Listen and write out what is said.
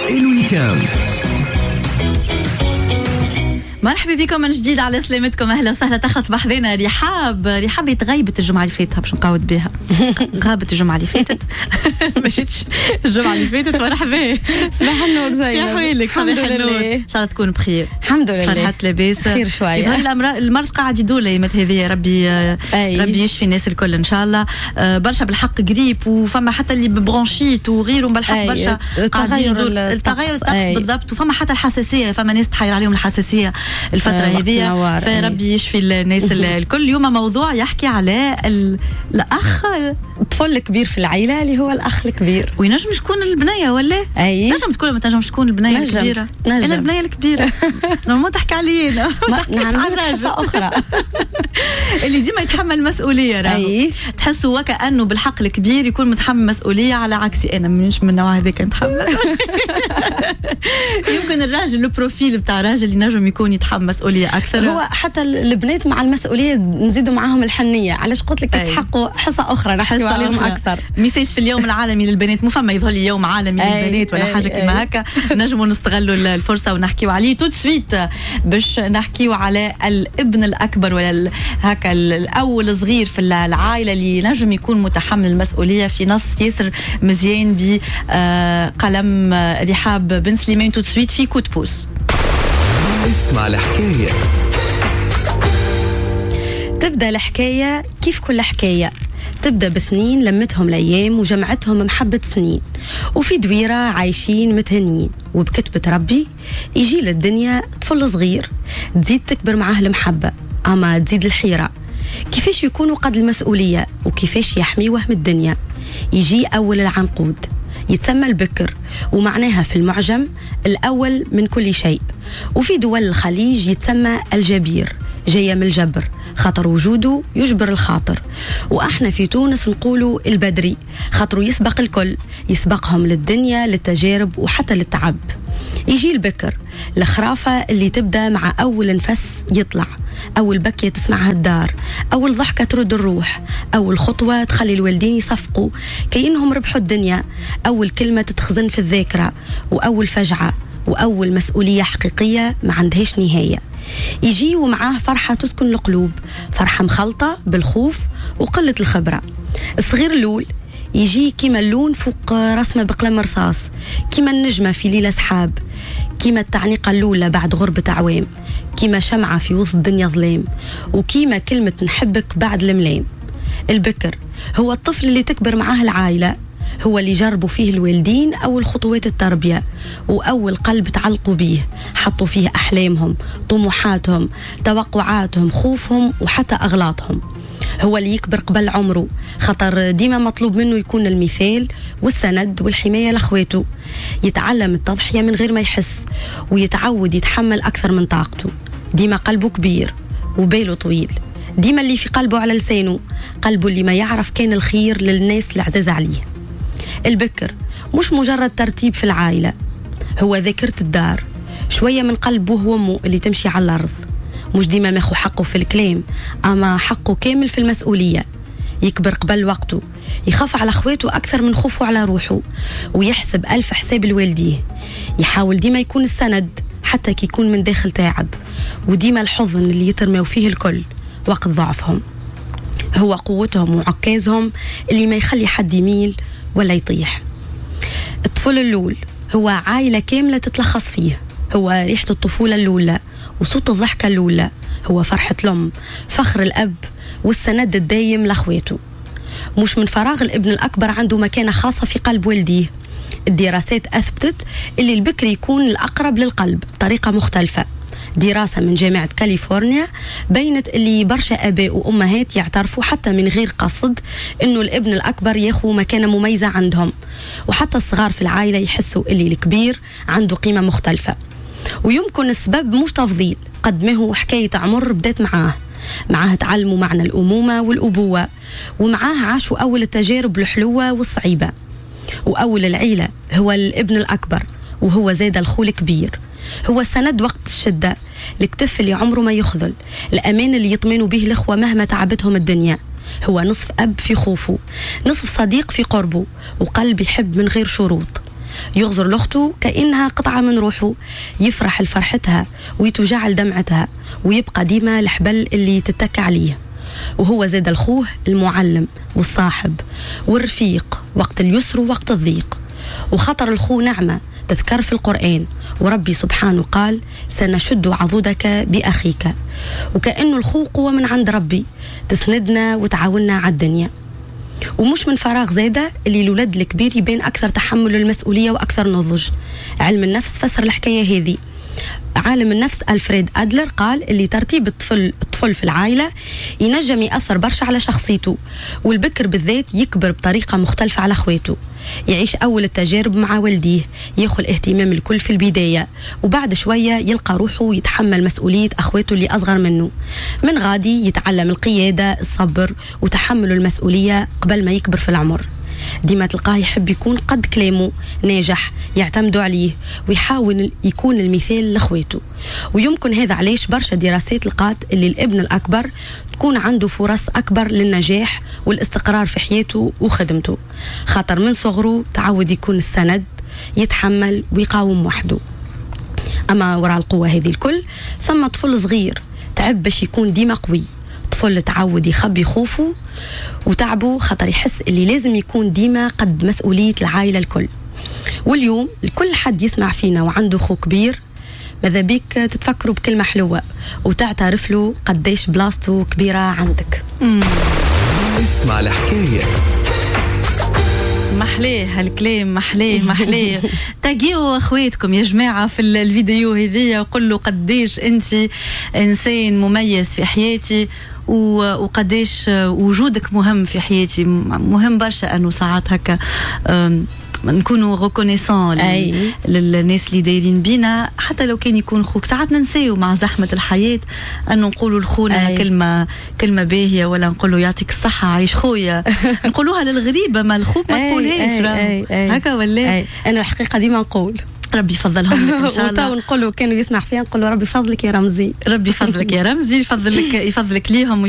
الويكاند. مرحبا بكم من جديد على سلامتكم. اهلا وسهلا. تخلط بحذنا رحاب يتغيبت الجمعه اللي فاتت باش نقاود بها. غابت الجمعه اللي فاتت ما جيتش الجمعه اللي فاتت. مرحبا. صباح النور زينب. يا حويلك. صباح النور. ان شاء الله تكون بخير. الحمد لله. فرحت لاباس خير شويه. المرض قاعد يدور الايامات هذه. ربي يشفي الناس الكل ان شاء الله. برشا بالحق قريب وفما حتى اللي ببرونشيت وغيرهم بالحق برشا التغير الطقس بالضبط. وفما حتى الحساسيه. فما ناس تحير عليهم الحساسيه الفترة هذه. فربي يشفي الناس الكل. اليوم موضوع يحكي على الأخ طفل كبير في العائلة اللي هو الأخ الكبير. وينجم تكون البنية ولا؟ نجم تكون ما تنجمش تكون البنية الكبيرة. أنا البنية الكبيرة ما تحكي علي أنا. نعمل قصة أخرى. اللي ديما يتحمل مسؤولية راهو. تحسوا وكأنه بالحق الكبير يكون متحمل مسؤولية على عكسي أنا مش من النوع هذاك نتحمل. يمكن الراجل البروفيل بتاع راجل اللي نجم يكون يتحمل مسؤولية أكثر. هو حتى البنات مع المسؤولية نزيدوا معاهم الحنية. علاش قلت لك يستحقوا حصة أخرى نحكيوا عليهم أكثر. ميساج في اليوم العالمي للبنات. مو فما يظهر لي يوم عالمي للبنات ولا حاجة كما هكا. نجموا نستغلوا الفرصة ونحكيوا عليه تو سويت باش نحكيوا على الابن الأكبر ولا هكا الأول صغير في العائلة اللي نجم يكون متحمل المسؤولية. في نص ياسر مزيان بقلم رحاب بن سليمان تو سويت في كود بوس. اسمع الحكاية. تبدأ الحكاية كيف كل حكاية. تبدأ بسنين لمتهم الأيام وجمعتهم محبة سنين. وفي دويرة عايشين متهنين. وبكتبة ربي يجي للدنيا طفل صغير. تزيد تكبر معاه المحبة أما تزيد الحيرة. كيفاش يكونوا قد المسؤولية وكيفاش يحميوه من الدنيا. يجي أول العنقود يتسمى البكر ومعناها في المعجم الأول من كل شيء. وفي دول الخليج يتسمى الجبير جاية من الجبر خاطر وجوده يجبر الخاطر. وإحنا في تونس نقولوا البدري خاطر يسبق الكل يسبقهم للدنيا للتجارب وحتى للتعب. يجي البكر الخرافة اللي تبدأ مع أول نفس يطلع. أول بكية تسمعها الدار. أول ضحكة ترد الروح. أول خطوة تخلي الوالدين يصفقوا كأنهم ربحوا الدنيا. أول كلمة تتخزن في الذاكرة. وأول فجعة وأول مسؤولية حقيقية ما عندهاش نهاية. يجي ومعاه فرحة تسكن القلوب. فرحة مخلطة بالخوف وقلة الخبرة. الصغير الأول يجي كيما اللون فوق رسمة بقلم رصاص. كيما النجمة في ليلة سحاب. كيما التعنيقة الأولى بعد غربة أعوام. كيما شمعة في وسط دنيا ظلام. وكيما كلمة نحبك بعد الملام. البكر هو الطفل اللي تكبر معاه العائلة. هو اللي جربوا فيه الوالدين أول خطوات التربية. وأول قلب تعلقوا بيه حطوا فيه أحلامهم طموحاتهم توقعاتهم خوفهم وحتى أغلاطهم. هو اللي يكبر قبل عمره خطر ديما مطلوب منه يكون المثال والسند والحماية لأخواته. يتعلم التضحية من غير ما يحس ويتعود يتحمل أكثر من طاقته. ديما قلبه كبير وباله طويل. ديما اللي في قلبه على لسانه. قلبه اللي ما يعرف كان الخير للناس العزاز عليه. البكر مش مجرد ترتيب في العائلة. هو ذاكرة الدار. شوية من قلبه وأمه اللي تمشي على الأرض. مش ديما ماخو حقه في الكلام أما حقه كامل في المسؤولية. يكبر قبل وقته. يخاف على أخواته أكثر من خوفه على روحه. ويحسب 1000 حساب الوالديه. يحاول ديما يكون السند حتى كي يكون من داخل تعب. وديما الحضن اللي يترموا فيه الكل وقت ضعفهم. هو قوتهم وعكازهم اللي ما يخلي حد يميل ولا يطيح. الطفل الأول هو عائلة كاملة تتلخص فيه. هو ريحة الطفولة الأولى وصوت الضحكة الأولى. هو فرحة الأم فخر الأب والسند الدايم لأخواته. مش من فراغ الابن الأكبر عنده مكانة خاصة في قلب والديه. الدراسات أثبتت اللي البكر يكون الأقرب للقلب بطريقة مختلفة. دراسة من جامعة كاليفورنيا بينت اللي برشا آباء وأمهات يعترفوا حتى من غير قصد إنه الابن الأكبر ياخو مكانة مميزة عندهم. وحتى الصغار في العائلة يحسوا اللي الكبير عنده قيمة مختلفة. ويمكن السبب مش تفضيل قد ما هو حكاية عمر بدأت معاه تعلموا معنى الأمومة والأبوة. ومعاه عاشوا أول التجارب الحلوة والصعيبة. وأول العيلة هو الابن الأكبر وهو زاد الخو الكبير. هو السند وقت الشدة. الكتف اللي عمره ما يخذل. الأمان اللي يطمنوا به الأخوة مهما تعبتهم الدنيا. هو نصف أب في خوفه. نصف صديق في قربه. وقلب يحب من غير شروط. يغزر لأخته كأنها قطعة من روحه، يفرح لفرحتها ويتوجع لدمعتها، ويبقى ديما الحبل اللي تتكى عليه. وهو زاد الخوه المعلم والصاحب والرفيق وقت اليسر ووقت الضيق. وخطر الخو نعمة تذكر في القرآن، وربي سبحانه قال سنشد عضدك بأخيك. وكأنه الخو قوة من عند ربي تسندنا وتعاوننا على الدنيا. ومش من فراغ زادة اللي الولد الكبير يبين أكثر تحمل المسؤولية وأكثر نضج. علم النفس فسر الحكاية هذه. عالم النفس ألفريد أدلر قال اللي ترتيب الطفل في العائلة ينجم يأثر برشا على شخصيته، والبكر بالذات يكبر بطريقة مختلفة على أخواته، يعيش أول التجارب مع والديه، ياخذ اهتمام الكل في البداية، وبعد شوية يلقى روحه يتحمل مسؤولية أخواته اللي أصغر منه. من غادي يتعلم القيادة، الصبر وتحمل المسؤولية قبل ما يكبر في العمر. ديما تلقاه يحب يكون قد كلامه، ناجح، يعتمدوا عليه، ويحاول يكون المثال لأخواته. ويمكن هذا علاش برشا دراسات لقات اللي الابن الأكبر تكون عنده فرص أكبر للنجاح والاستقرار في حياته وخدمته، خاطر من صغره تعود يكون السند، يتحمل ويقاوم وحده. أما وراء القوة هذه الكل ثم طفل صغير تعب باش يكون ديما قوي، طفل تعود يخبي خوفه وتعبه خاطر يحس اللي لازم يكون ديما قد مسؤولية العائلة الكل. واليوم الكل حد يسمع فينا وعنده خو كبير، ماذا بيك تتفكروا بكلمة حلوة وتعترف له قديش بلاصته كبيرة عندك. اسمع الحكاية. محليه هالكلام، محليه تاجيو اخواتكم يا جماعه في الفيديو هذيا وقولوا قديش انت انسان مميز في حياتي وقديش وجودك مهم في حياتي. مهم برشا انه ساعات هكا نكونوا ريكونيسون للناس اللي دايرين بينا، حتى لو كان يكون خوك. ساعات ننساو مع زحمة الحياة أنه نقولوا لخونا كلمة باهية، ولا نقولوا يعطيك الصحة عايش خويا. نقولوها للغريبة، ما الخوك ما تقولهاش هكا ولا. أنا الحقيقة ديما نقول ربي يفضلهم لك ان شاء الله. ونقولوا كانوا يسمع فيها نقولوا ربي فضلك يا رمزي، ربي فضلك يا رمزي، يفضلك ليهم